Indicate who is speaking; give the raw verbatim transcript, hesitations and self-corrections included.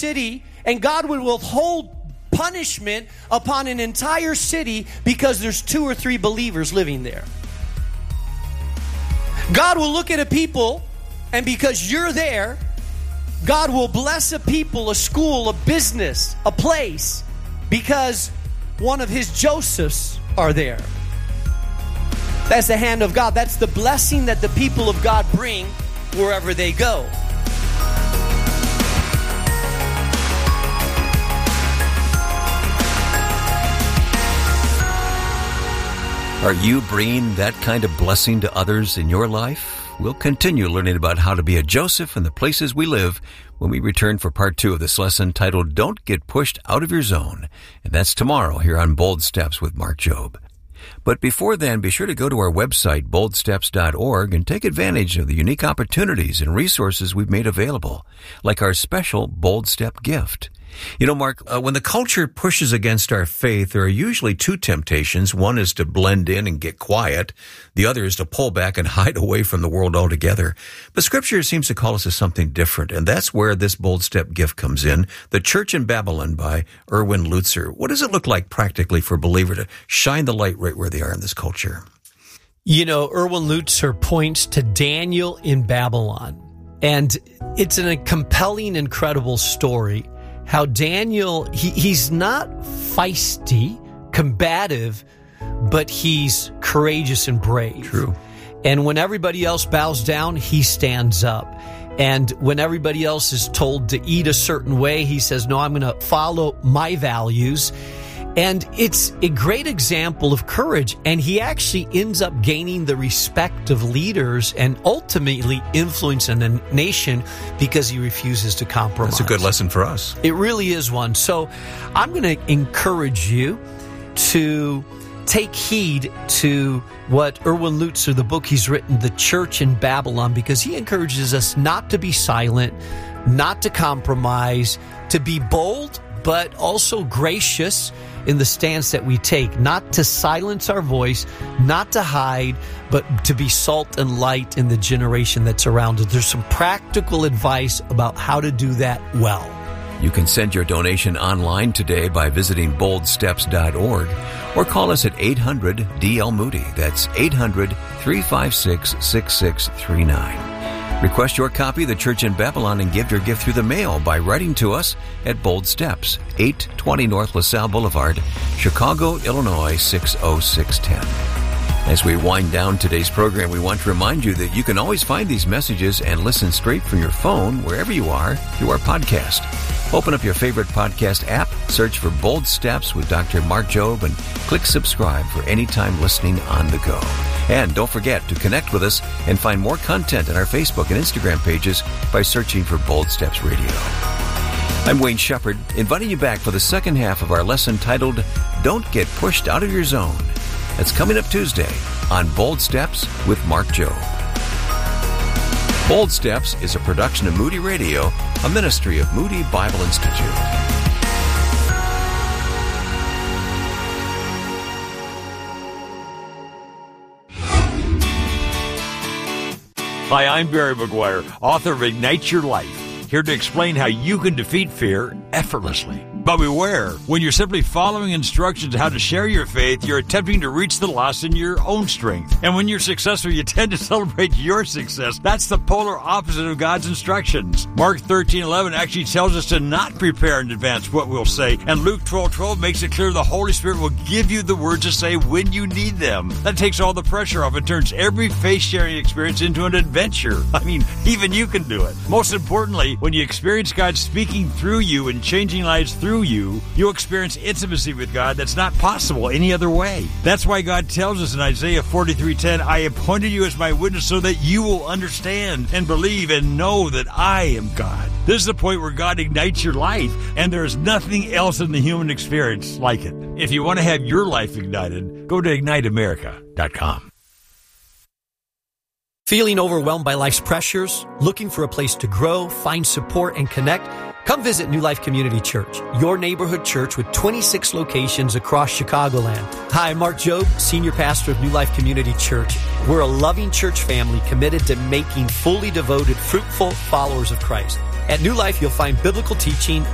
Speaker 1: city, and God would withhold punishment upon an entire city because there's two or three believers living there. God will look at a people, and because you're there, God will bless a people, a school, a business, a place, because one of his Josephs are there. That's the hand of God. That's the blessing that the people of God bring wherever they go.
Speaker 2: Are you bringing that kind of blessing to others in your life? We'll continue learning about how to be a Joseph in the places we live when we return for part two of this lesson titled, Don't Get Pushed Out of Your Zone. And that's tomorrow here on Bold Steps with Mark Jobe. But before then, be sure to go to our website, bold steps dot org, and take advantage of the unique opportunities and resources we've made available, like our special Bold Step gift. You know, Mark, uh, when the culture pushes against our faith, there are usually two temptations. One is to blend in and get quiet. The other is to pull back and hide away from the world altogether. But Scripture seems to call us to something different, and that's where this Bold Step gift comes in. The Church in Babylon by Erwin Lutzer. What does it look like practically for a believer to shine the light right where they are in this culture?
Speaker 1: You know, Erwin Lutzer points to Daniel in Babylon, and it's a compelling, incredible story. How Daniel, he, he's not feisty, combative, but he's courageous and brave.
Speaker 2: True.
Speaker 1: And when everybody else bows down, he stands up. And when everybody else is told to eat a certain way, he says, no, I'm going to follow my values. And it's a great example of courage. And he actually ends up gaining the respect of leaders and ultimately influencing the nation because he refuses to compromise.
Speaker 2: That's a good lesson for us.
Speaker 1: It really is one. So I'm going to encourage you to take heed to what Erwin Lutzer, the book he's written, The Church in Babylon, because he encourages us not to be silent, not to compromise, to be bold, but also gracious in the stance that we take, not to silence our voice, not to hide, but to be salt and light in the generation that's around us. There's some practical advice about how to do that well.
Speaker 2: You can send your donation online today by visiting bold steps dot org or call us at eight hundred D L Moody. That's eight hundred, three five six, six six three nine. Request your copy of The Church in Babylon and give your gift through the mail by writing to us at Bold Steps, eight twenty North LaSalle Boulevard, Chicago, Illinois, six oh six one oh. As we wind down today's program, we want to remind you that you can always find these messages and listen straight from your phone wherever you are through our podcast. Open up your favorite podcast app, search for Bold Steps with Doctor Mark Jobe, and click subscribe for anytime listening on the go. And don't forget to connect with us and find more content on our Facebook and Instagram pages by searching for Bold Steps Radio. I'm Wayne Shepherd, inviting you back for the second half of our lesson titled, Don't Get Pushed Out of Your Zone. That's coming up Tuesday on Bold Steps with Mark Jobe. Bold Steps is a production of Moody Radio, a ministry of Moody Bible Institute.
Speaker 3: Hi, I'm Barry McGuire, author of Ignite Your Life, here to explain how you can defeat fear effortlessly. But beware, when you're simply following instructions on how to share your faith, you're attempting to reach the lost in your own strength. And when you're successful, you tend to celebrate your success. That's the polar opposite of God's instructions. Mark thirteen eleven actually tells us to not prepare in advance what we'll say. And Luke twelve twelve makes it clear the Holy Spirit will give you the words to say when you need them. That takes all the pressure off and turns every faith-sharing experience into an adventure. I mean, even you can do it. Most importantly, when you experience God speaking through you and changing lives through you, you'll experience intimacy with God that's not possible any other way. That's why God tells us in Isaiah forty-three ten, I appointed you as my witness so that you will understand and believe and know that I am God. This is the point where God ignites your life, and there is nothing else in the human experience like it. If you want to have your life ignited, go to ignite america dot com.
Speaker 1: Feeling overwhelmed by life's pressures? Looking for a place to grow, find support, and connect? Come visit New Life Community Church, your neighborhood church with twenty-six locations across Chicagoland. Hi, I'm Mark Jobe, Senior Pastor of New Life Community Church. We're a loving church family committed to making fully devoted, fruitful followers of Christ. At New Life, you'll find biblical teaching,